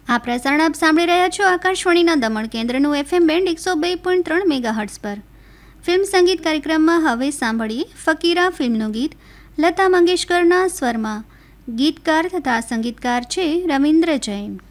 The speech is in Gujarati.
આ પ્રસારણ આપ સાંભળી રહ્યા છો આકાશવાણીના દમણ કેન્દ્રનું FM બેન્ડ 102.3 મેગાહર્ટ્ઝ પર. ફિલ્મ સંગીત કાર્યક્રમમાં હવે સાંભળીએ ફકીરા ફિલ્મનું ગીત લતા મંગેશકરના સ્વરમાં. ગીતકાર તથા સંગીતકાર છે રવિન્દ્ર જૈન.